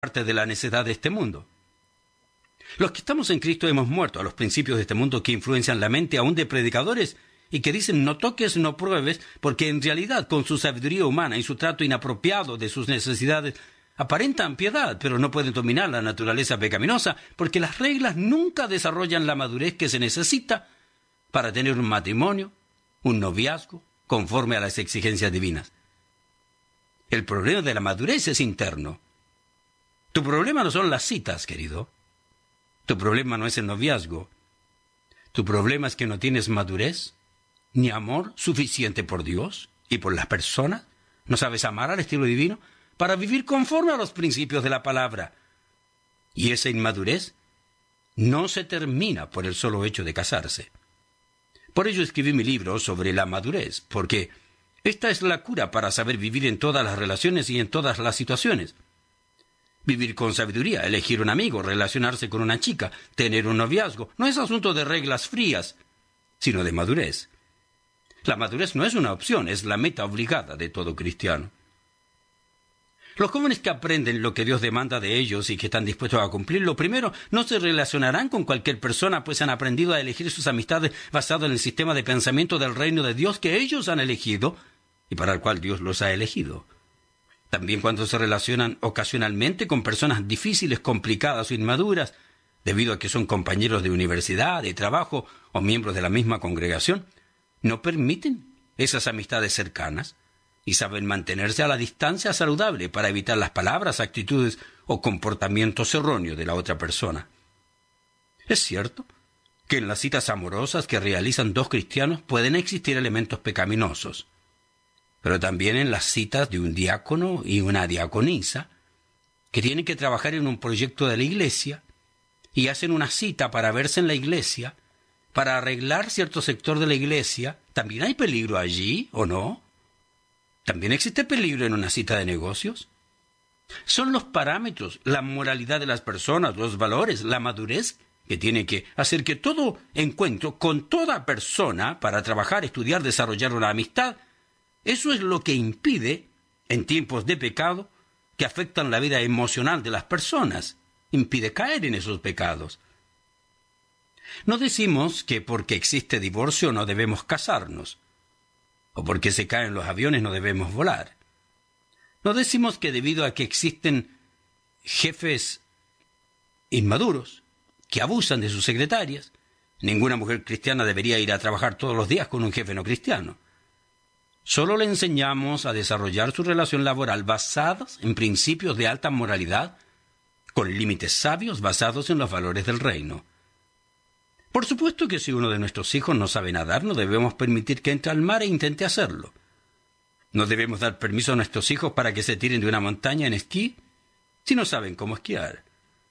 parte de la necedad de este mundo. Los que estamos en Cristo hemos muerto a los principios de este mundo que influencian la mente aún de predicadores y que dicen no toques, no pruebes, porque en realidad con su sabiduría humana y su trato inapropiado de sus necesidades aparentan piedad, pero no pueden dominar la naturaleza pecaminosa porque las reglas nunca desarrollan la madurez que se necesita para tener un matrimonio, un noviazgo, conforme a las exigencias divinas. El problema de la madurez es interno. Tu problema no son las citas, querido. Tu problema no es el noviazgo. Tu problema es que no tienes madurez ni amor suficiente por Dios y por las personas. No sabes amar al estilo divino para vivir conforme a los principios de la palabra. Y esa inmadurez no se termina por el solo hecho de casarse. Por ello escribí mi libro sobre la madurez, porque esta es la cura para saber vivir en todas las relaciones y en todas las situaciones. Vivir con sabiduría, elegir un amigo, relacionarse con una chica, tener un noviazgo, no es asunto de reglas frías, sino de madurez. La madurez no es una opción, es la meta obligada de todo cristiano. Los jóvenes que aprenden lo que Dios demanda de ellos y que están dispuestos a cumplirlo, primero, no se relacionarán con cualquier persona, pues han aprendido a elegir sus amistades basado en el sistema de pensamiento del reino de Dios que ellos han elegido y para el cual Dios los ha elegido. También cuando se relacionan ocasionalmente con personas difíciles, complicadas o inmaduras, debido a que son compañeros de universidad, de trabajo o miembros de la misma congregación, no permiten esas amistades cercanas y saben mantenerse a la distancia saludable para evitar las palabras, actitudes o comportamientos erróneos de la otra persona. Es cierto que en las citas amorosas que realizan dos cristianos pueden existir elementos pecaminosos, pero también en las citas de un diácono y una diaconisa, que tienen que trabajar en un proyecto de la iglesia y hacen una cita para verse en la iglesia, para arreglar cierto sector de la iglesia, ¿también hay peligro allí o no? ¿También existe peligro en una cita de negocios? Son los parámetros, la moralidad de las personas, los valores, la madurez que tiene que hacer que todo encuentro con toda persona para trabajar, estudiar, desarrollar una amistad, eso es lo que impide, en tiempos de pecado, que afectan la vida emocional de las personas, impide caer en esos pecados. No decimos que porque existe divorcio no debemos casarnos, o porque se caen los aviones no debemos volar. No decimos que debido a que existen jefes inmaduros que abusan de sus secretarias, ninguna mujer cristiana debería ir a trabajar todos los días con un jefe no cristiano. Solo le enseñamos a desarrollar su relación laboral basadas en principios de alta moralidad, con límites sabios basados en los valores del reino. Por supuesto que si uno de nuestros hijos no sabe nadar, no debemos permitir que entre al mar e intente hacerlo. No debemos dar permiso a nuestros hijos para que se tiren de una montaña en esquí si no saben cómo esquiar.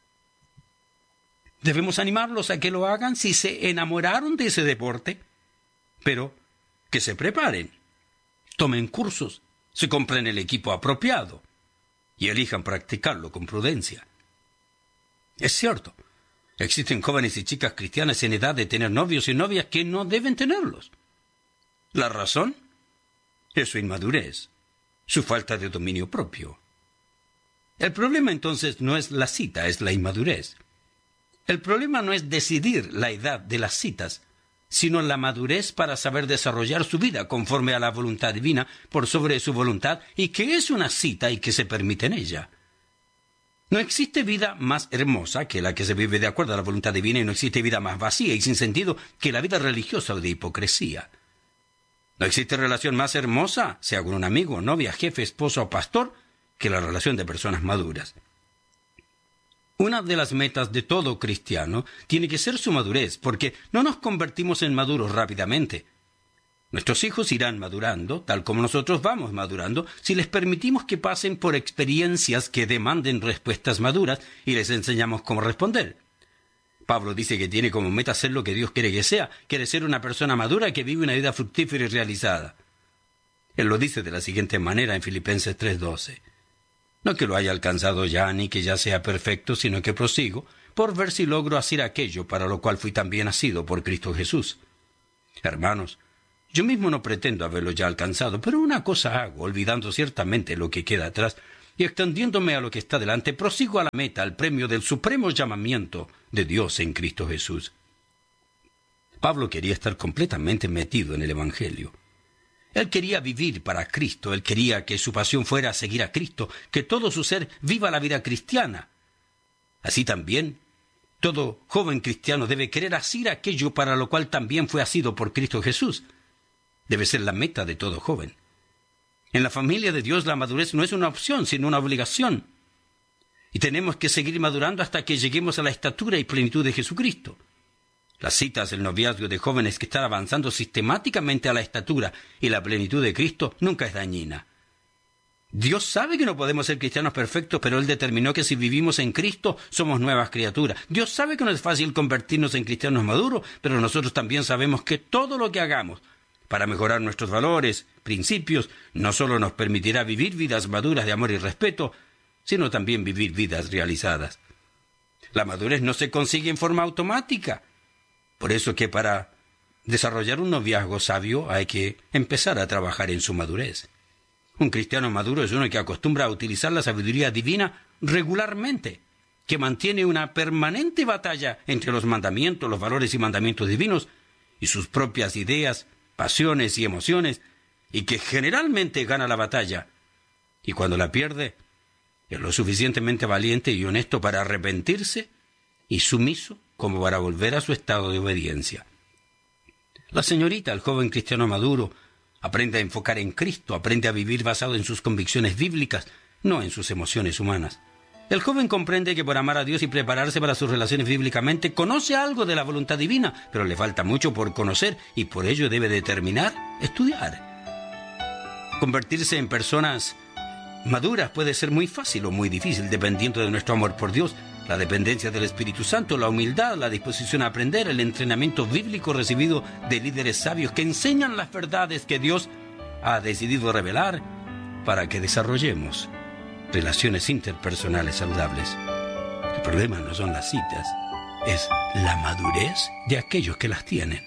Debemos animarlos a que lo hagan si se enamoraron de ese deporte, pero que se preparen, tomen cursos, se compren el equipo apropiado y elijan practicarlo con prudencia. Es cierto, existen jóvenes y chicas cristianas en edad de tener novios y novias que no deben tenerlos. ¿La razón? Es su inmadurez, su falta de dominio propio. El problema entonces no es la cita, es la inmadurez. El problema no es decidir la edad de las citas, sino la madurez para saber desarrollar su vida conforme a la voluntad divina por sobre su voluntad y que es una cita y que se permite en ella. No existe vida más hermosa que la que se vive de acuerdo a la voluntad divina y no existe vida más vacía y sin sentido que la vida religiosa o de hipocresía. No existe relación más hermosa, sea con un amigo, novia, jefe, esposo o pastor, que la relación de personas maduras. Una de las metas de todo cristiano tiene que ser su madurez, porque no nos convertimos en maduros rápidamente. Nuestros hijos irán madurando, tal como nosotros vamos madurando, si les permitimos que pasen por experiencias que demanden respuestas maduras y les enseñamos cómo responder. Pablo dice que tiene como meta ser lo que Dios quiere que sea, quiere ser una persona madura que vive una vida fructífera y realizada. Él lo dice de la siguiente manera en Filipenses 3:12. No que lo haya alcanzado ya, ni que ya sea perfecto, sino que prosigo, por ver si logro hacer aquello para lo cual fui también nacido por Cristo Jesús. Hermanos, yo mismo no pretendo haberlo ya alcanzado, pero una cosa hago, olvidando ciertamente lo que queda atrás, y extendiéndome a lo que está delante, prosigo a la meta, al premio del supremo llamamiento de Dios en Cristo Jesús. Pablo quería estar completamente metido en el Evangelio. Él quería vivir para Cristo, él quería que su pasión fuera seguir a Cristo, que todo su ser viva la vida cristiana. Así también, todo joven cristiano debe querer hacer aquello para lo cual también fue asido por Cristo Jesús. Debe ser la meta de todo joven. En la familia de Dios la madurez no es una opción, sino una obligación. Y tenemos que seguir madurando hasta que lleguemos a la estatura y plenitud de Jesucristo. Las citas del noviazgo de jóvenes que están avanzando sistemáticamente a la estatura y la plenitud de Cristo nunca es dañina. Dios sabe que no podemos ser cristianos perfectos, pero Él determinó que si vivimos en Cristo somos nuevas criaturas. Dios sabe que no es fácil convertirnos en cristianos maduros, pero nosotros también sabemos que todo lo que hagamos para mejorar nuestros valores, principios, no solo nos permitirá vivir vidas maduras de amor y respeto, sino también vivir vidas realizadas. La madurez no se consigue en forma automática. Por eso que para desarrollar un noviazgo sabio hay que empezar a trabajar en su madurez. Un cristiano maduro es uno que acostumbra a utilizar la sabiduría divina regularmente, que mantiene una permanente batalla entre los mandamientos, los valores y mandamientos divinos, y sus propias ideas, pasiones y emociones, y que generalmente gana la batalla, y cuando la pierde, es lo suficientemente valiente y honesto para arrepentirse y sumiso como para volver a su estado de obediencia. La señorita, el joven cristiano maduro, aprende a enfocar en Cristo, aprende a vivir basado en sus convicciones bíblicas, no en sus emociones humanas. El joven comprende que por amar a Dios y prepararse para sus relaciones bíblicamente, conoce algo de la voluntad divina, pero le falta mucho por conocer y por ello debe determinar estudiar. Convertirse en personas maduras puede ser muy fácil o muy difícil, dependiendo de nuestro amor por Dios, la dependencia del Espíritu Santo, la humildad, la disposición a aprender, el entrenamiento bíblico recibido de líderes sabios que enseñan las verdades que Dios ha decidido revelar para que desarrollemos relaciones interpersonales saludables. El problema no son las citas, es la madurez de aquellos que las tienen.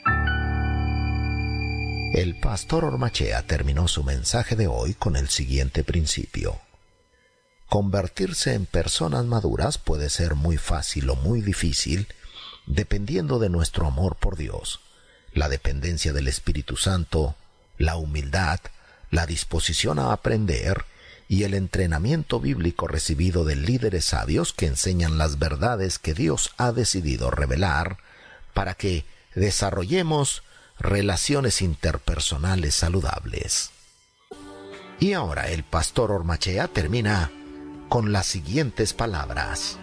El pastor Ormachea terminó su mensaje de hoy con el siguiente principio. Convertirse en personas maduras puede ser muy fácil o muy difícil, dependiendo de nuestro amor por Dios, la dependencia del Espíritu Santo, la humildad, la disposición a aprender y el entrenamiento bíblico recibido de líderes sabios que enseñan las verdades que Dios ha decidido revelar para que desarrollemos relaciones interpersonales saludables. Y ahora el pastor Ormachea termina con las siguientes palabras.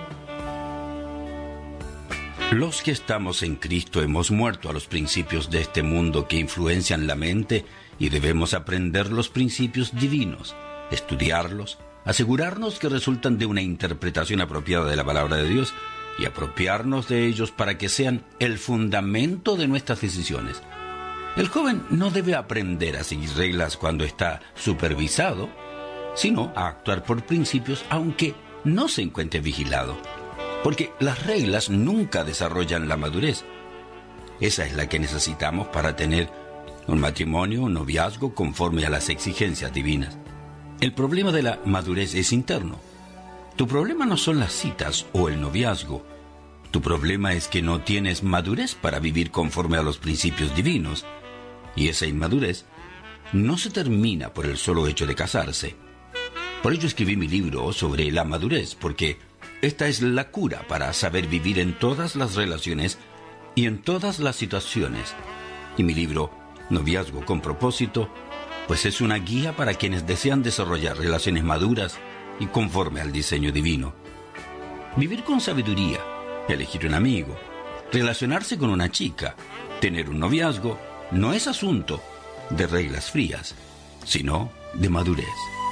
Los que estamos en Cristo hemos muerto a los principios de este mundo que influencian la mente y debemos aprender los principios divinos, estudiarlos, asegurarnos que resultan de una interpretación apropiada de la palabra de Dios y apropiarnos de ellos para que sean el fundamento de nuestras decisiones. El joven no debe aprender a seguir reglas cuando está supervisado, sino a actuar por principios aunque no se encuentre vigilado. Porque las reglas nunca desarrollan la madurez. Esa es la que necesitamos para tener un matrimonio, un noviazgo conforme a las exigencias divinas. El problema de la madurez es interno. Tu problema no son las citas o el noviazgo. Tu problema es que no tienes madurez para vivir conforme a los principios divinos. Y esa inmadurez no se termina por el solo hecho de casarse. Por ello escribí mi libro sobre la madurez, porque esta es la cura para saber vivir en todas las relaciones y en todas las situaciones. Y mi libro, Noviazgo con propósito, pues es una guía para quienes desean desarrollar relaciones maduras y conforme al diseño divino. Vivir con sabiduría, elegir un amigo, relacionarse con una chica, tener un noviazgo, no es asunto de reglas frías, sino de madurez.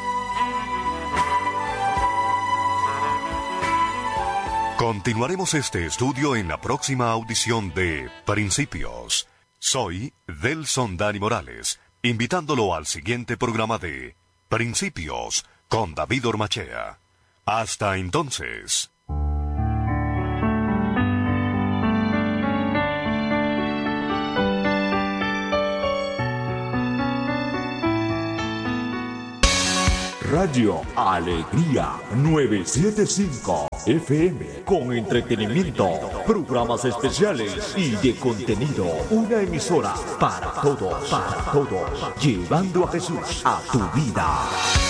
Continuaremos este estudio en la próxima audición de Principios. Soy Delson Dani Morales, invitándolo al siguiente programa de Principios con David Ormachea. Hasta entonces. Radio Alegría 975 FM con entretenimiento, programas especiales y de contenido. Una emisora para todos, llevando a Jesús a tu vida.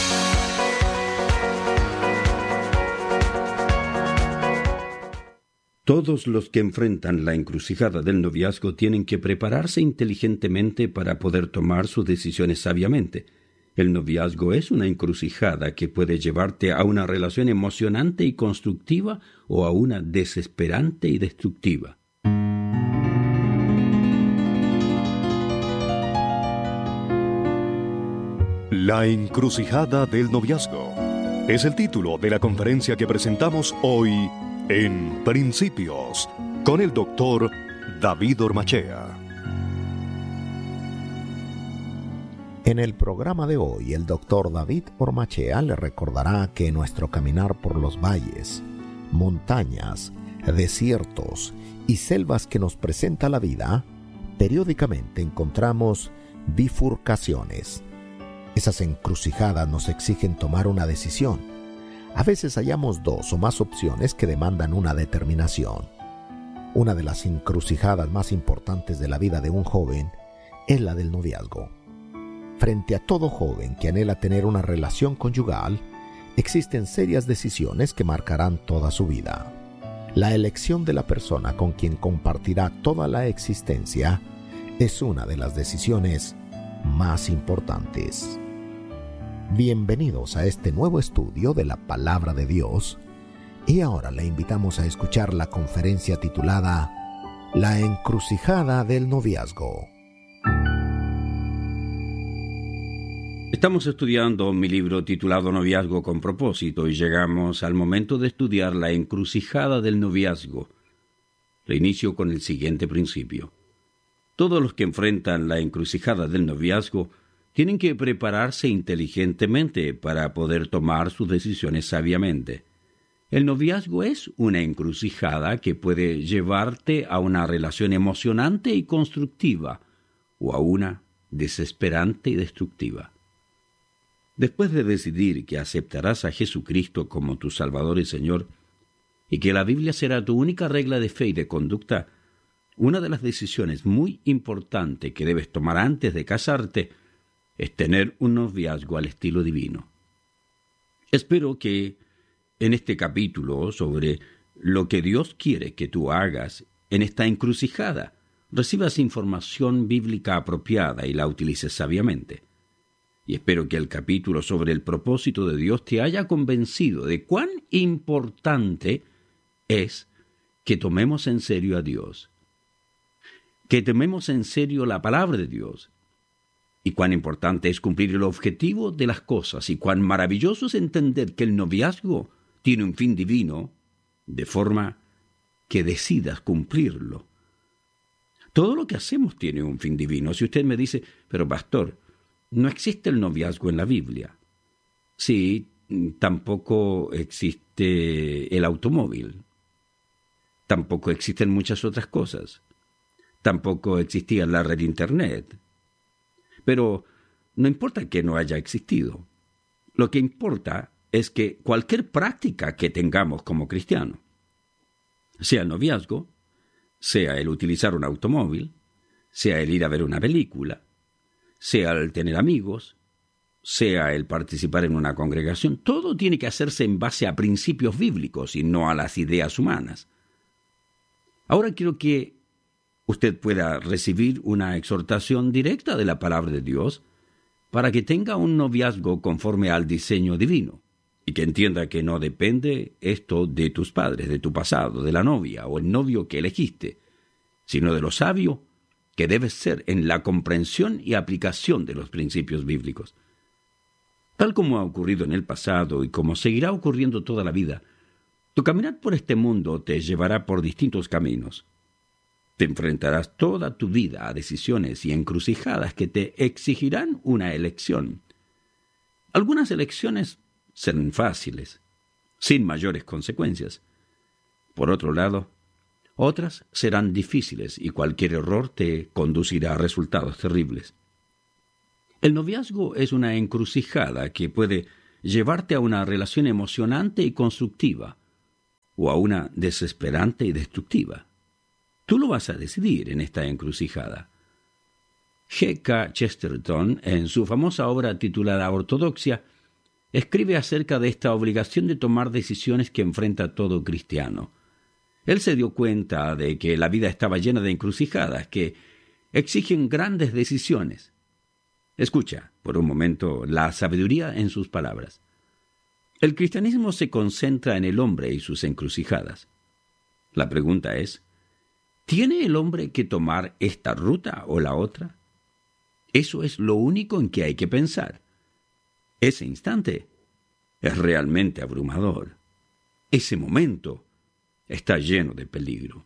Todos los que enfrentan la encrucijada del noviazgo tienen que prepararse inteligentemente para poder tomar sus decisiones sabiamente. El noviazgo es una encrucijada que puede llevarte a una relación emocionante y constructiva o a una desesperante y destructiva. La encrucijada del noviazgo es el título de la conferencia que presentamos hoy en Principios, con el doctor David Ormachea. En el programa de hoy, el doctor David Ormachea le recordará que en nuestro caminar por los valles, montañas, desiertos y selvas que nos presenta la vida, periódicamente encontramos bifurcaciones. Esas encrucijadas nos exigen tomar una decisión. A veces hallamos dos o más opciones que demandan una determinación. Una de las encrucijadas más importantes de la vida de un joven es la del noviazgo. Frente a todo joven que anhela tener una relación conyugal, existen serias decisiones que marcarán toda su vida. La elección de la persona con quien compartirá toda la existencia es una de las decisiones más importantes. Bienvenidos a este nuevo estudio de la Palabra de Dios, y ahora le invitamos a escuchar la conferencia titulada La encrucijada del noviazgo. Estamos estudiando mi libro titulado Noviazgo con propósito y llegamos al momento de estudiar la encrucijada del noviazgo. Le inicio con el siguiente principio. Todos los que enfrentan la encrucijada del noviazgo tienen que prepararse inteligentemente para poder tomar sus decisiones sabiamente. El noviazgo es una encrucijada que puede llevarte a una relación emocionante y constructiva o a una desesperante y destructiva. Después de decidir que aceptarás a Jesucristo como tu Salvador y Señor y que la Biblia será tu única regla de fe y de conducta, una de las decisiones muy importantes que debes tomar antes de casarte es tener un noviazgo al estilo divino. Espero que en este capítulo sobre lo que Dios quiere que tú hagas en esta encrucijada, recibas información bíblica apropiada y la utilices sabiamente. Y espero que el capítulo sobre el propósito de Dios te haya convencido de cuán importante es que tomemos en serio a Dios, que tomemos en serio la palabra de Dios, y cuán importante es cumplir el objetivo de las cosas, y cuán maravilloso es entender que el noviazgo tiene un fin divino, de forma que decidas cumplirlo. Todo lo que hacemos tiene un fin divino. Si usted me dice, pero pastor, no existe el noviazgo en la Biblia. Sí, tampoco existe el automóvil. Tampoco existen muchas otras cosas. Tampoco existía la red Internet. Pero no importa que no haya existido. Lo que importa es que cualquier práctica que tengamos como cristianos, sea el noviazgo, sea el utilizar un automóvil, sea el ir a ver una película, sea el tener amigos, sea el participar en una congregación, todo tiene que hacerse en base a principios bíblicos y no a las ideas humanas. Ahora quiero que usted pueda recibir una exhortación directa de la palabra de Dios para que tenga un noviazgo conforme al diseño divino y que entienda que no depende esto de tus padres, de tu pasado, de la novia o el novio que elegiste, sino de lo sabio que debes ser en la comprensión y aplicación de los principios bíblicos. Tal como ha ocurrido en el pasado y como seguirá ocurriendo toda la vida, tu caminar por este mundo te llevará por distintos caminos. Te enfrentarás toda tu vida a decisiones y encrucijadas que te exigirán una elección. Algunas elecciones serán fáciles, sin mayores consecuencias. Por otro lado, otras serán difíciles y cualquier error te conducirá a resultados terribles. El noviazgo es una encrucijada que puede llevarte a una relación emocionante y constructiva, o a una desesperante y destructiva. Tú lo vas a decidir en esta encrucijada. G.K. Chesterton, en su famosa obra titulada Ortodoxia, escribe acerca de esta obligación de tomar decisiones que enfrenta todo cristiano. Él se dio cuenta de que la vida estaba llena de encrucijadas que exigen grandes decisiones. Escucha, por un momento, la sabiduría en sus palabras. El cristianismo se concentra en el hombre y sus encrucijadas. La pregunta es, ¿tiene el hombre que tomar esta ruta o la otra? Eso es lo único en que hay que pensar. Ese instante es realmente abrumador. Ese momento está lleno de peligro.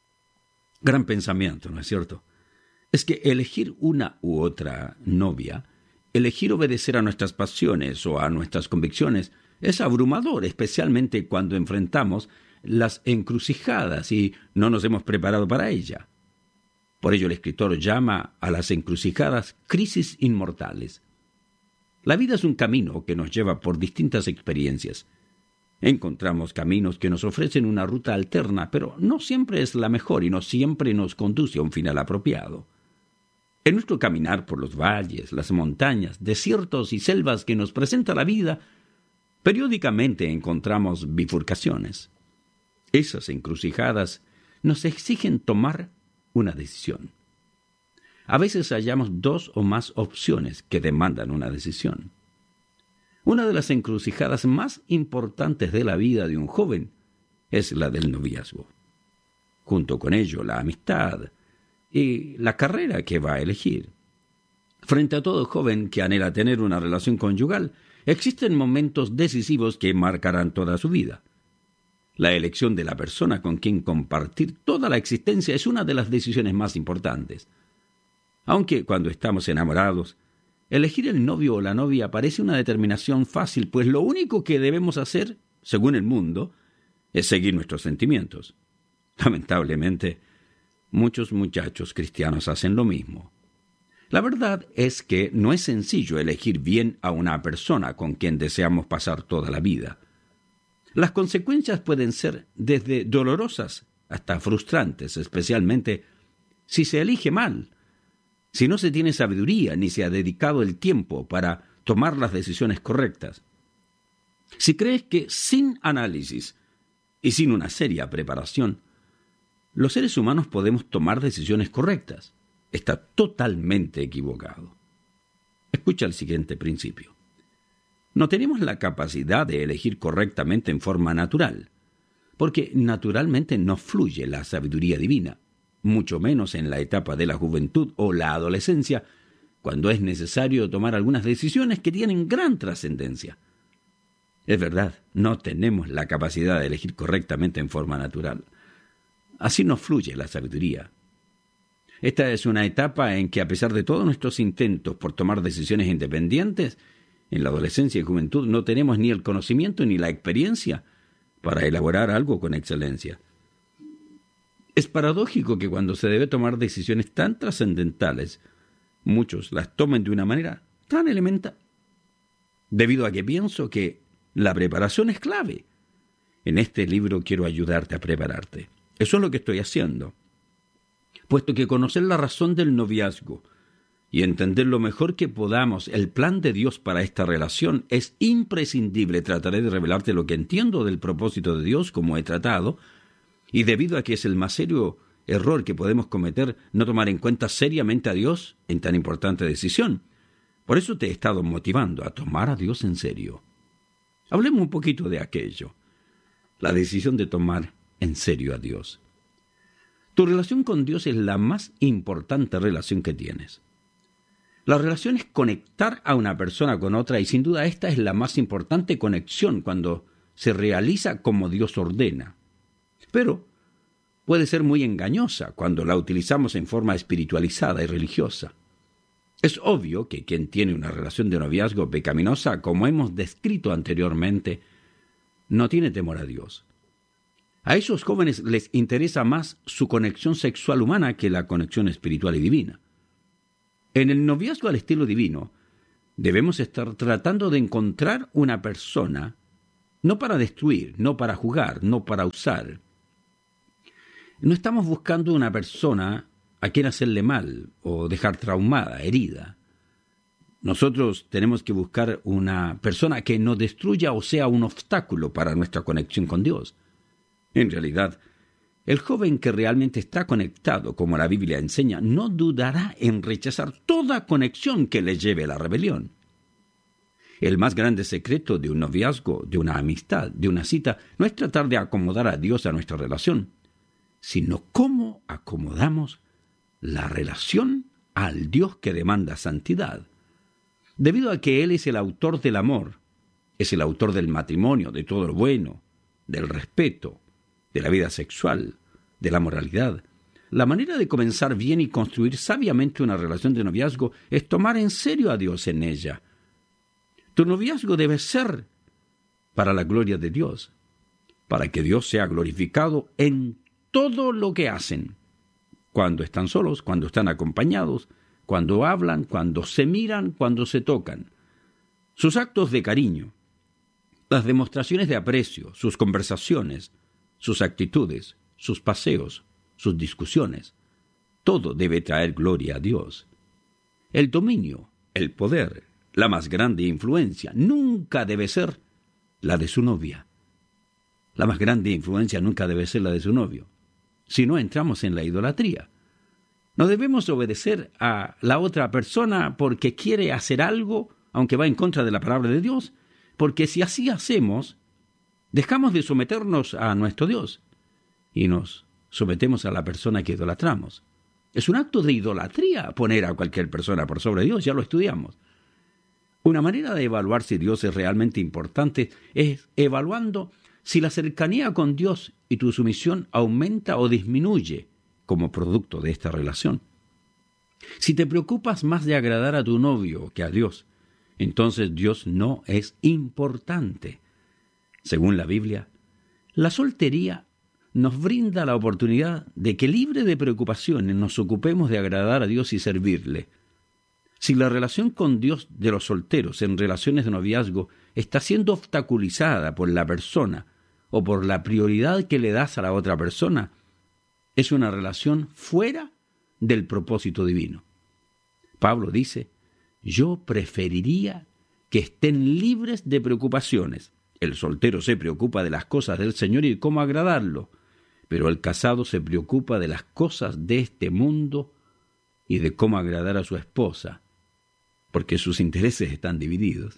Gran pensamiento, ¿no es cierto? Es que elegir una u otra novia, elegir obedecer a nuestras pasiones o a nuestras convicciones, es abrumador, especialmente cuando enfrentamos las encrucijadas y no nos hemos preparado para ella. Por ello el escritor llama a las encrucijadas crisis inmortales. La vida es un camino que nos lleva por distintas experiencias. Encontramos caminos que nos ofrecen una ruta alterna, pero no siempre es la mejor y no siempre nos conduce a un final apropiado. En nuestro caminar por los valles, las montañas, desiertos y selvas que nos presenta la vida, periódicamente encontramos bifurcaciones. Esas encrucijadas nos exigen tomar una decisión. A veces hallamos dos o más opciones que demandan una decisión. Una de las encrucijadas más importantes de la vida de un joven es la del noviazgo. Junto con ello, la amistad y la carrera que va a elegir. Frente a todo joven que anhela tener una relación conyugal, existen momentos decisivos que marcarán toda su vida. La elección de la persona con quien compartir toda la existencia es una de las decisiones más importantes. Aunque cuando estamos enamorados, elegir el novio o la novia parece una determinación fácil, pues lo único que debemos hacer, según el mundo, es seguir nuestros sentimientos. Lamentablemente, muchos muchachos cristianos hacen lo mismo. La verdad es que no es sencillo elegir bien a una persona con quien deseamos pasar toda la vida. Las consecuencias pueden ser desde dolorosas hasta frustrantes, especialmente si se elige mal, si no se tiene sabiduría ni se ha dedicado el tiempo para tomar las decisiones correctas. Si crees que sin análisis y sin una seria preparación, los seres humanos podemos tomar decisiones correctas, está totalmente equivocado. Escucha el siguiente principio. No tenemos la capacidad de elegir correctamente en forma natural, porque naturalmente no fluye la sabiduría divina, mucho menos en la etapa de la juventud o la adolescencia, cuando es necesario tomar algunas decisiones que tienen gran trascendencia. Es verdad, no tenemos la capacidad de elegir correctamente en forma natural. Así no fluye la sabiduría. Esta es una etapa en que, a pesar de todos nuestros intentos por tomar decisiones independientes, en la adolescencia y juventud no tenemos ni el conocimiento ni la experiencia para elaborar algo con excelencia. Es paradójico que cuando se debe tomar decisiones tan trascendentales, muchos las tomen de una manera tan elemental, debido a que pienso que la preparación es clave. En este libro quiero ayudarte a prepararte. Eso es lo que estoy haciendo. Puesto que conocer la razón del noviazgo y entender lo mejor que podamos el plan de Dios para esta relación es imprescindible, trataré de revelarte lo que entiendo del propósito de Dios como he tratado, y debido a que es el más serio error que podemos cometer no tomar en cuenta seriamente a Dios en tan importante decisión. Por eso te he estado motivando a tomar a Dios en serio. Hablemos un poquito de aquello, la decisión de tomar en serio a Dios. Tu relación con Dios es la más importante relación que tienes. La relación es conectar a una persona con otra y sin duda esta es la más importante conexión cuando se realiza como Dios ordena. Pero puede ser muy engañosa cuando la utilizamos en forma espiritualizada y religiosa. Es obvio que quien tiene una relación de noviazgo pecaminosa, como hemos descrito anteriormente, no tiene temor a Dios. A esos jóvenes les interesa más su conexión sexual humana que la conexión espiritual y divina. En el noviazgo al estilo divino, Debemos estar tratando de encontrar una persona, no para destruir, no para jugar, no para usar. No estamos buscando una persona a quien hacerle mal o dejar traumada, herida. Nosotros tenemos que buscar una persona que no destruya o sea un obstáculo para nuestra conexión con Dios. En realidad, el joven que realmente está conectado, como la Biblia enseña, no dudará en rechazar toda conexión que le lleve a la rebelión. El más grande secreto de un noviazgo, de una amistad, de una cita, no es tratar de acomodar a Dios a nuestra relación, sino cómo acomodamos la relación al Dios que demanda santidad. Debido a que Él es el autor del amor, es el autor del matrimonio, de todo lo bueno, del respeto, de la vida sexual, de la moralidad. La manera de comenzar bien y construir sabiamente una relación de noviazgo es tomar en serio a Dios en ella. Tu noviazgo debe ser para la gloria de Dios, para que Dios sea glorificado en todo lo que hacen, cuando están solos, cuando están acompañados, cuando hablan, cuando se miran, cuando se tocan. Sus actos de cariño, las demostraciones de aprecio, sus conversaciones, sus actitudes, sus paseos, sus discusiones, todo debe traer gloria a Dios. El dominio, el poder, la más grande influencia nunca debe ser la de su novia. La más grande influencia nunca debe ser la de su novio. Si no, entramos en la idolatría. No debemos obedecer a la otra persona porque quiere hacer algo, aunque va en contra de la palabra de Dios, porque si así hacemos, dejamos de someternos a nuestro Dios y nos sometemos a la persona que idolatramos. Es un acto de idolatría poner a cualquier persona por sobre Dios, ya lo estudiamos. Una manera de evaluar si Dios es realmente importante es evaluando si la cercanía con Dios y tu sumisión aumenta o disminuye como producto de esta relación. Si te preocupas más de agradar a tu novio que a Dios, entonces Dios no es importante. Según la Biblia, la soltería nos brinda la oportunidad de que, libre de preocupaciones, nos ocupemos de agradar a Dios y servirle. Si la relación con Dios de los solteros en relaciones de noviazgo está siendo obstaculizada por la persona o por la prioridad que le das a la otra persona, es una relación fuera del propósito divino. Pablo dice, yo preferiría que estén libres de preocupaciones. El soltero se preocupa de las cosas del Señor y cómo agradarlo, pero el casado se preocupa de las cosas de este mundo y de cómo agradar a su esposa, porque sus intereses están divididos.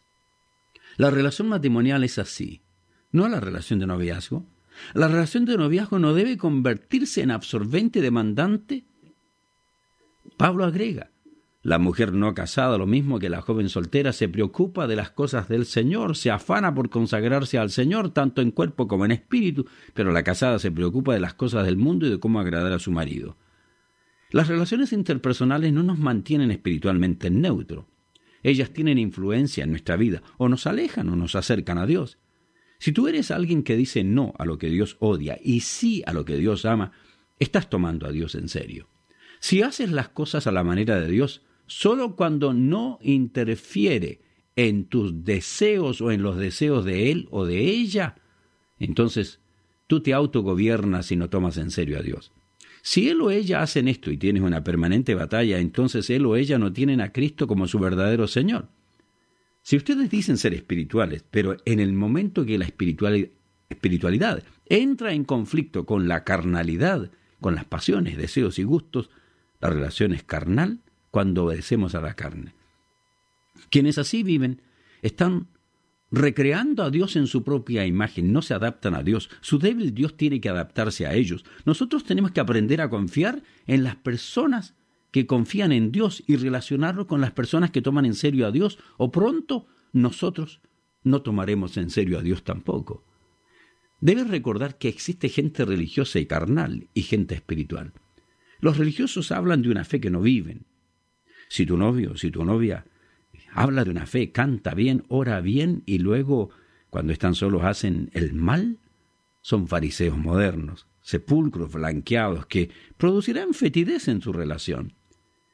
La relación matrimonial es así, no la relación de noviazgo. La relación de noviazgo no debe convertirse en absorbente y demandante. Pablo agrega, la mujer no casada, lo mismo que la joven soltera, se preocupa de las cosas del Señor, se afana por consagrarse al Señor, tanto en cuerpo como en espíritu, pero la casada se preocupa de las cosas del mundo y de cómo agradar a su marido. Las relaciones interpersonales no nos mantienen espiritualmente en neutro. Ellas tienen influencia en nuestra vida, o nos alejan o nos acercan a Dios. Si tú eres alguien que dice no a lo que Dios odia y sí a lo que Dios ama, estás tomando a Dios en serio. Si haces las cosas a la manera de Dios, solo cuando no interfiere en tus deseos o en los deseos de él o de ella, entonces tú te autogobiernas y no tomas en serio a Dios. Si él o ella hacen esto y tienes una permanente batalla, entonces él o ella no tienen a Cristo como su verdadero Señor. Si ustedes dicen ser espirituales, pero en el momento que la espiritualidad entra en conflicto con la carnalidad, con las pasiones, deseos y gustos, la relación es carnal cuando obedecemos a la carne. Quienes así viven están recreando a Dios en su propia imagen, no se adaptan a Dios. Su débil Dios tiene que adaptarse a ellos. Nosotros tenemos que aprender a confiar en las personas que confían en Dios y relacionarlo con las personas que toman en serio a Dios, o pronto nosotros no tomaremos en serio a Dios tampoco. Debes recordar que existe gente religiosa y carnal y gente espiritual. Los religiosos hablan de una fe que no viven. Si tu novio, si tu novia habla de una fe, canta bien, ora bien y luego, cuando están solos, hacen el mal, son fariseos modernos, sepulcros blanqueados que producirán fetidez en su relación.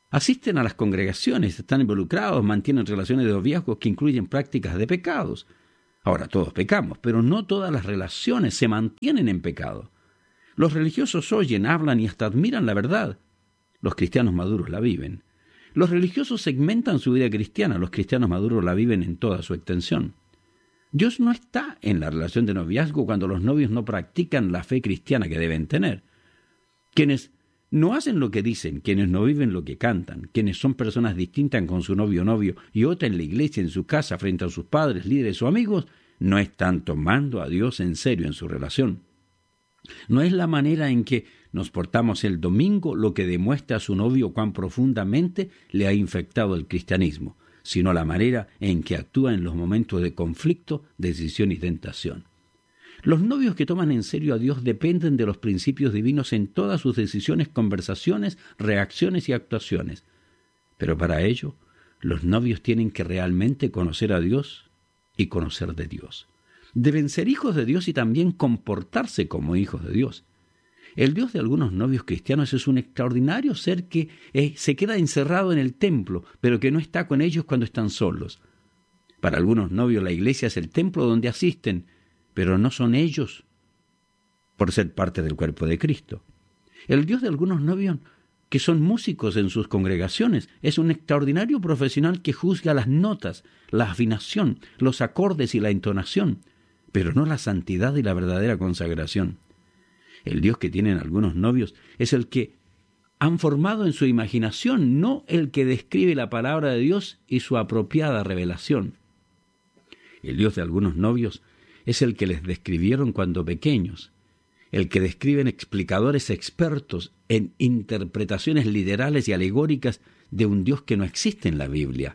Asisten a las congregaciones, están involucrados, mantienen relaciones de noviazgo que incluyen prácticas de pecados. Ahora, todos pecamos, pero no todas las relaciones se mantienen en pecado. Los religiosos oyen, hablan y hasta admiran la verdad. Los cristianos maduros la viven. Los religiosos segmentan su vida cristiana, los cristianos maduros la viven en toda su extensión. Dios no está en la relación de noviazgo cuando los novios no practican la fe cristiana que deben tener. Quienes no hacen lo que dicen, quienes no viven lo que cantan, quienes son personas distintas con su novio o novio y otra en la iglesia, en su casa, frente a sus padres, líderes o amigos, no están tomando a Dios en serio en su relación. No es la manera en que nos portamos el domingo lo que demuestra a su novio cuán profundamente le ha infectado el cristianismo, sino la manera en que actúa en los momentos de conflicto, decisión y tentación. Los novios que toman en serio a Dios dependen de los principios divinos en todas sus decisiones, conversaciones, reacciones y actuaciones. Pero para ello, los novios tienen que realmente conocer a Dios y conocer de Dios. Deben ser hijos de Dios y también comportarse como hijos de Dios. El Dios de algunos novios cristianos es un extraordinario ser que se queda encerrado en el templo, pero que no está con ellos cuando están solos. Para algunos novios la iglesia es el templo donde asisten, pero no son ellos por ser parte del cuerpo de Cristo. El Dios de algunos novios que son músicos en sus congregaciones es un extraordinario profesional que juzga las notas, la afinación, los acordes y la entonación, pero no la santidad y la verdadera consagración. El Dios que tienen algunos novios es el que han formado en su imaginación, no el que describe la palabra de Dios y su apropiada revelación. El Dios de algunos novios es el que les describieron cuando pequeños, el que describen explicadores expertos en interpretaciones literales y alegóricas de un Dios que no existe en la Biblia.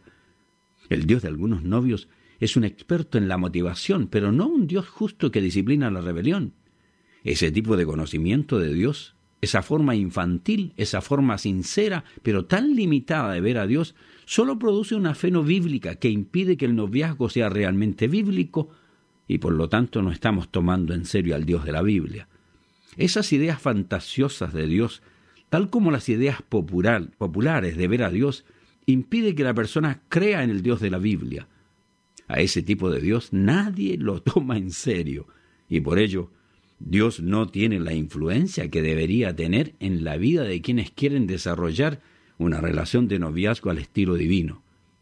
El Dios de algunos novios es un experto en la motivación, pero no un Dios justo que disciplina la rebelión. Ese tipo de conocimiento de Dios, esa forma infantil, esa forma sincera, pero tan limitada de ver a Dios, solo produce una fe no bíblica que impide que el noviazgo sea realmente bíblico y por lo tanto no estamos tomando en serio al Dios de la Biblia. Esas ideas fantasiosas de Dios, tal como las ideas populares de ver a Dios, impide que la persona crea en el Dios de la Biblia. A ese tipo de Dios nadie lo toma en serio y por ello Dios no tiene la influencia que debería tener en la vida de quienes quieren desarrollar una relación de noviazgo al estilo divino.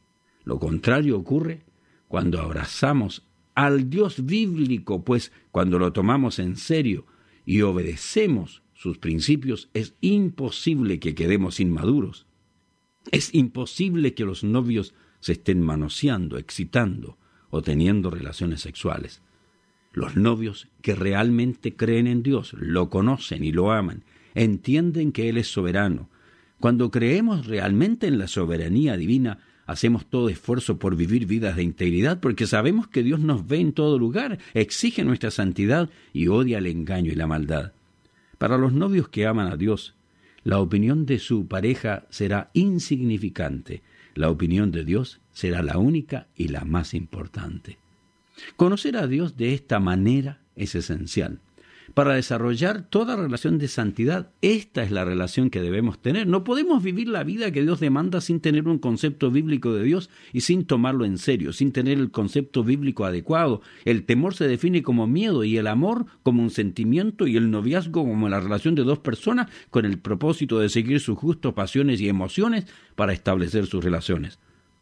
Lo contrario ocurre cuando abrazamos al Dios bíblico, pues cuando lo tomamos en serio y obedecemos sus principios, es imposible que quedemos inmaduros. Es imposible que los novios se estén manoseando, excitando o teniendo relaciones sexuales. Los novios que realmente creen en Dios, lo conocen y lo aman, entienden que Él es soberano. Cuando creemos realmente en la soberanía divina, hacemos todo esfuerzo por vivir vidas de integridad porque sabemos que Dios nos ve en todo lugar, exige nuestra santidad y odia el engaño y la maldad. Para los novios que aman a Dios, la opinión de su pareja será insignificante. La opinión de Dios será la única y la más importante. Conocer a Dios de esta manera es esencial. Para desarrollar toda relación de santidad, esta es la relación que debemos tener. No podemos vivir la vida que Dios demanda sin tener un concepto bíblico de Dios y sin tomarlo en serio, sin tener el concepto bíblico adecuado. El temor se define como miedo y el amor como un sentimiento y el noviazgo como la relación de dos personas con el propósito de seguir sus gustos, pasiones y emociones para establecer sus relaciones.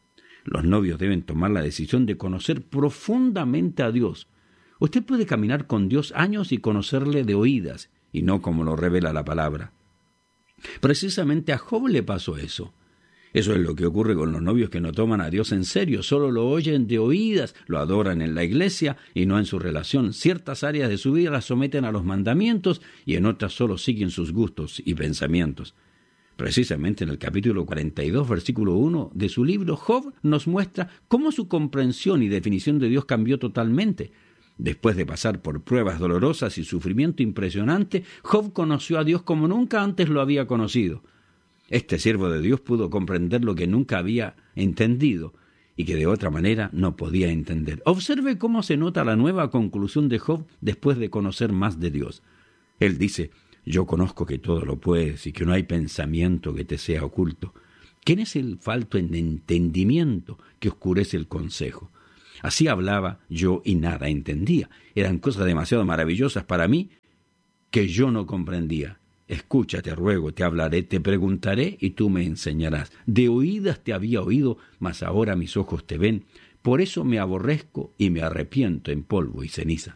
Los novios deben tomar la decisión de conocer profundamente a Dios. Usted puede caminar con Dios años y conocerle de oídas, y no como lo revela la palabra. Precisamente a Job le pasó eso. Eso es lo que ocurre con los novios que no toman a Dios en serio, solo lo oyen de oídas, lo adoran en la iglesia y no en su relación. Ciertas áreas de su vida las someten a los mandamientos y en otras solo siguen sus gustos y pensamientos. Precisamente en el capítulo 42, versículo 1 de su libro, Job nos muestra cómo su comprensión y definición de Dios cambió totalmente. Después de pasar por pruebas dolorosas y sufrimiento impresionante, Job conoció a Dios como nunca antes lo había conocido. Este siervo de Dios pudo comprender lo que nunca había entendido y que de otra manera no podía entender. Observe cómo se nota la nueva conclusión de Job después de conocer más de Dios. Él dice: yo conozco que todo lo puedes y que no hay pensamiento que te sea oculto. ¿Quién es el falto en entendimiento que oscurece el consejo? Así hablaba yo y nada entendía. Eran cosas demasiado maravillosas para mí que yo no comprendía. Escucha, te ruego, te hablaré, te preguntaré y tú me enseñarás. De oídas te había oído, mas ahora mis ojos te ven. Por eso me aborrezco y me arrepiento en polvo y ceniza.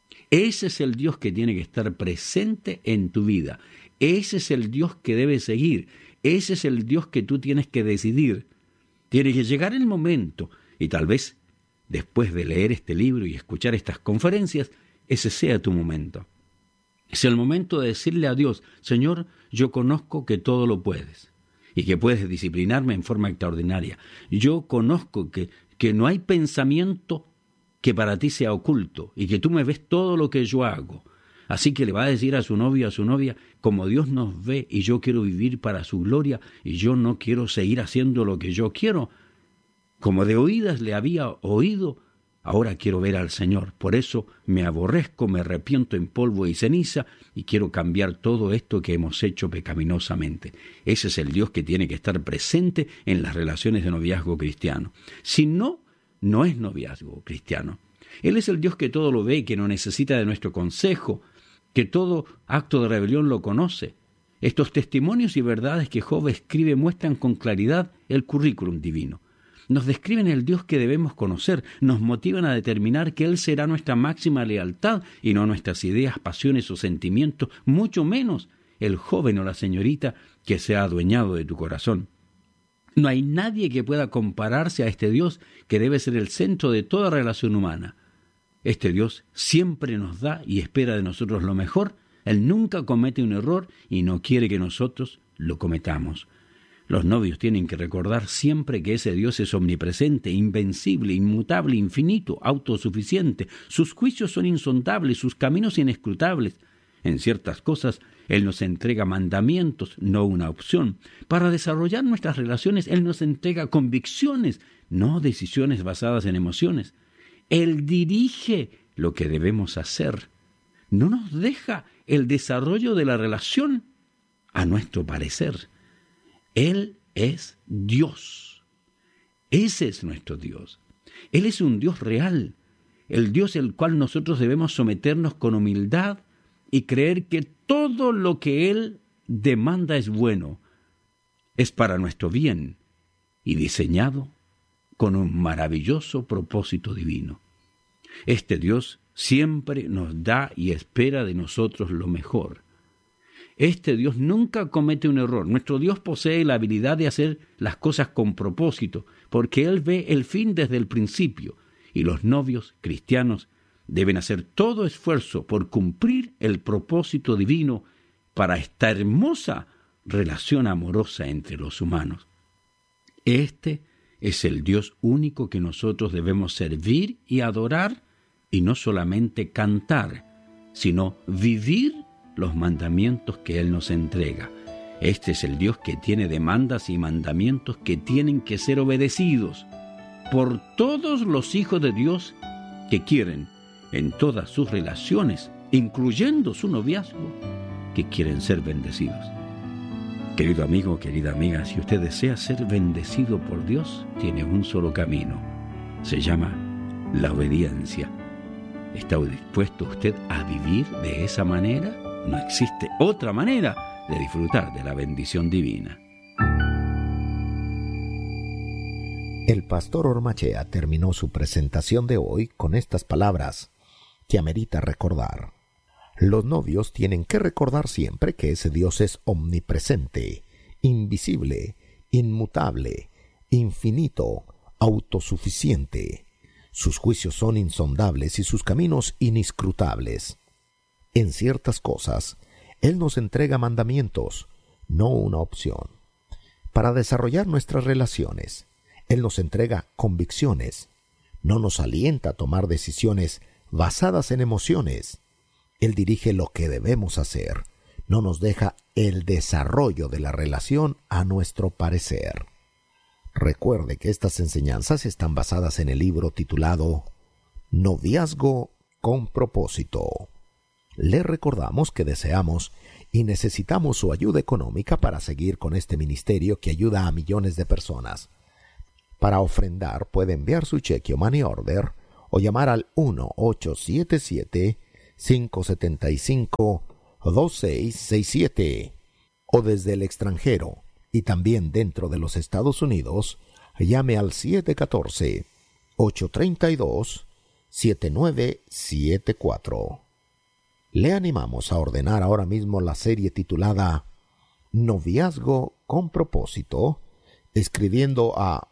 Ese es el Dios que tiene que estar presente en tu vida. Ese es el Dios que debes seguir. Ese es el Dios que tú tienes que decidir. Tiene que llegar el momento, y tal vez después de leer este libro y escuchar estas conferencias, ese sea tu momento. Es el momento de decirle a Dios: Señor, yo conozco que todo lo puedes y que puedes disciplinarme en forma extraordinaria. Yo conozco que no hay pensamiento que para ti sea oculto y que tú me ves todo lo que yo hago. Así que le va a decir a su novio, a su novia: como Dios nos ve y yo quiero vivir para su gloria y yo no quiero seguir haciendo lo que yo quiero. Como de oídas le había oído, ahora quiero ver al Señor. Por eso me aborrezco, me arrepiento en polvo y ceniza y quiero cambiar todo esto que hemos hecho pecaminosamente. Ese es el Dios que tiene que estar presente en las relaciones de noviazgo cristiano. Si no, no es noviazgo cristiano. Él es el Dios que todo lo ve, que no necesita de nuestro consejo, que todo acto de rebelión lo conoce. Estos testimonios y verdades que Job escribe muestran con claridad el currículum divino. Nos describen el Dios que debemos conocer, nos motivan a determinar que Él será nuestra máxima lealtad y no nuestras ideas, pasiones o sentimientos, mucho menos el joven o la señorita que se ha adueñado de tu corazón. No hay nadie que pueda compararse a este Dios que debe ser el centro de toda relación humana. Este Dios siempre nos da y espera de nosotros lo mejor. Él nunca comete un error y no quiere que nosotros lo cometamos. Los novios tienen que recordar siempre que ese Dios es omnipresente, invencible, inmutable, infinito, autosuficiente. Sus juicios son insondables, sus caminos inescrutables. En ciertas cosas, Él nos entrega mandamientos, no una opción. Para desarrollar nuestras relaciones, Él nos entrega convicciones, no decisiones basadas en emociones. Él dirige lo que debemos hacer. No nos deja el desarrollo de la relación a nuestro parecer. Él es Dios. Ese es nuestro Dios. Él es un Dios real, el Dios al cual nosotros debemos someternos con humildad y creer que todo lo que Él demanda es bueno, es para nuestro bien y diseñado con un maravilloso propósito divino. Este Dios siempre nos da y espera de nosotros lo mejor. Este Dios nunca comete un error. Nuestro Dios posee la habilidad de hacer las cosas con propósito, porque Él ve el fin desde el principio, y los novios cristianos deben hacer todo esfuerzo por cumplir el propósito divino para esta hermosa relación amorosa entre los humanos. Este es el Dios único que nosotros debemos servir y adorar, y no solamente cantar, sino vivir los mandamientos que Él nos entrega. Este es el Dios que tiene demandas y mandamientos que tienen que ser obedecidos por todos los hijos de Dios que quieren, en todas sus relaciones, incluyendo su noviazgo, que quieren ser bendecidos. Querido amigo, querida amiga, si usted desea ser bendecido por Dios, tiene un solo camino. Se llama la obediencia. ¿Está dispuesto usted a vivir de esa manera? No existe otra manera de disfrutar de la bendición divina. El pastor Ormachea terminó su presentación de hoy con estas palabras que amerita recordar. Los novios tienen que recordar siempre que ese Dios es omnipresente, invisible, inmutable, infinito, autosuficiente. Sus juicios son insondables y sus caminos inescrutables. En ciertas cosas, Él nos entrega mandamientos, no una opción. Para desarrollar nuestras relaciones, Él nos entrega convicciones, no nos alienta a tomar decisiones basadas en emociones. Él dirige lo que debemos hacer, no nos deja el desarrollo de la relación a nuestro parecer. Recuerde que estas enseñanzas están basadas en el libro titulado Noviazgo con propósito. Le recordamos que deseamos y necesitamos su ayuda económica para seguir con este ministerio que ayuda a millones de personas. Para ofrendar puede enviar su cheque o money order o llamar al 1-877-575-2667 o desde el extranjero y también dentro de los Estados Unidos, llame al 714-832-7974. Le animamos a ordenar ahora mismo la serie titulada Noviazgo con propósito, escribiendo a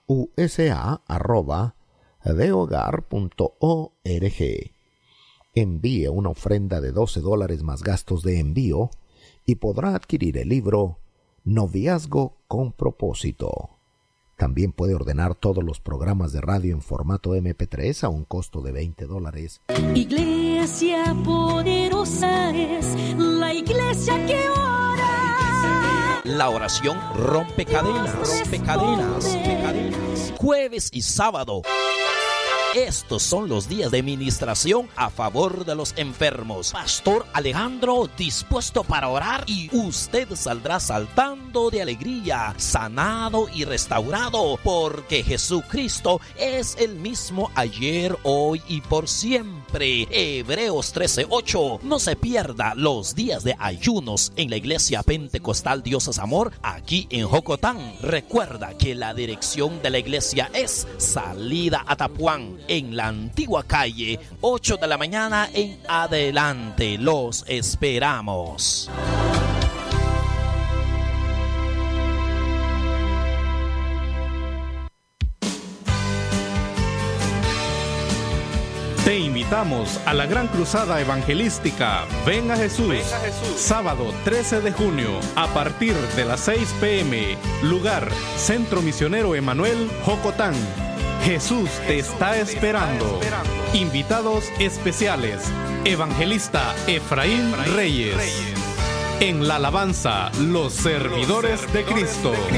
usa@dehogar.org. Envíe una ofrenda de $12 más gastos de envío y podrá adquirir el libro Noviazgo con propósito. También puede ordenar todos los programas de radio en formato MP3 a un costo de $20. Iglesia poderosa es la iglesia que ora. La oración rompe cadenas, rompe cadenas. Jueves y sábado. Estos son los días de ministración a favor de los enfermos. Pastor Alejandro dispuesto para orar y usted saldrá saltando de alegría, sanado y restaurado, porque Jesucristo es el mismo ayer, hoy y por siempre. Hebreos 13:8. No se pierda los días de ayunos en la Iglesia Pentecostal Dios es Amor, aquí en Jocotán. Recuerda que la dirección de la iglesia es Salida Atapuán, en la antigua calle, 8 de la mañana en adelante. Los esperamos. Te invitamos a la gran cruzada evangelística Ven a Jesús. Sábado 13 de junio a partir de las 6 p.m. Lugar, Centro Misionero Emanuel, Jocotán. Jesús te está esperando. Invitados especiales: Evangelista Efraín Reyes. En la alabanza, los servidores de Cristo.